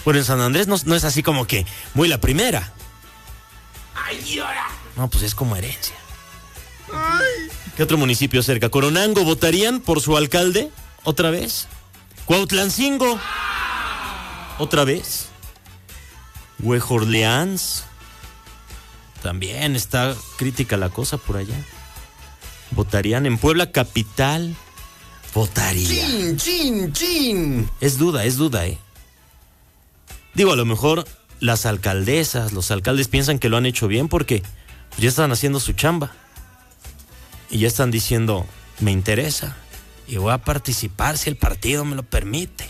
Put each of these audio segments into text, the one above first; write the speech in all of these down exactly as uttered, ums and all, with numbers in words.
Bueno, en San Andrés no, no es así como que muy la primera. Ay, ahora. No, pues es como herencia. Ay. ¿Qué otro municipio cerca? Coronango, ¿votarían por su alcalde? ¿Otra vez? Cuautlancingo. ¿Otra vez? Huejorleans. También está crítica la cosa por allá. ¿Votarían en Puebla capital? Votaría. Chin, chin, chin. Es duda, es duda, ¿eh? Digo, a lo mejor las alcaldesas, los alcaldes piensan que lo han hecho bien porque ya están haciendo su chamba. Y ya están diciendo, me interesa y voy a participar si el partido me lo permite.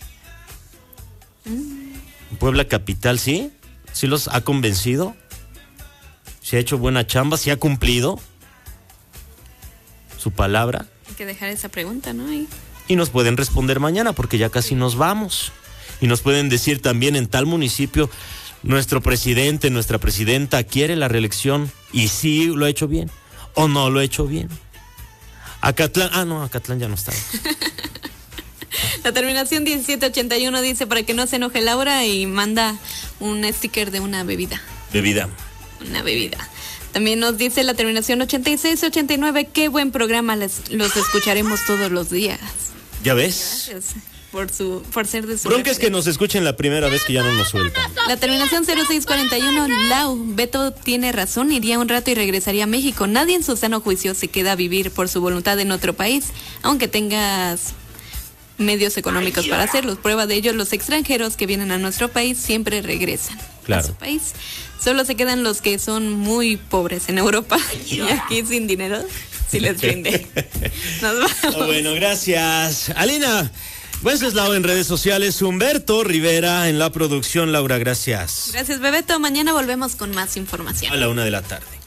Mm. Puebla capital, ¿sí? ¿Sí los ha convencido? ¿Sí ha hecho buena chamba? ¿Sí ha cumplido su palabra? Hay que dejar esa pregunta, ¿no? Y, y nos pueden responder mañana porque ya casi nos vamos. Y nos pueden decir también en tal municipio, nuestro presidente, nuestra presidenta quiere la reelección y sí lo ha hecho bien o no lo ha hecho bien. Acatlán, ah no, Acatlán ya no está. La terminación diecisiete ochenta y uno dice para que no se enoje Laura y manda un sticker de una bebida. Bebida. Una bebida. También nos dice la terminación ochenta y seis ochenta y nueve, qué buen programa, les, los escucharemos todos los días. ¿Ya ves? Gracias por su por ser de su Bronca es que nos escuchen la primera vez que ya no nos sueltan. La terminación cero seis cuarenta y uno, Lau, Beto tiene razón, iría un rato y regresaría a México. Nadie en su sano juicio se queda a vivir por su voluntad en otro país, aunque tengas medios económicos para hacerlo. Prueba de ello, los extranjeros que vienen a nuestro país siempre regresan claro. a su país. Solo se quedan los que son muy pobres en Europa y aquí sin dinero si les rinde. Nos vamos. Oh, bueno, gracias. Alina Wenceslao en redes sociales, Humberto Rivera en la producción, Laura, gracias. Gracias, Bebeto. Mañana volvemos con más información. A la una de la tarde.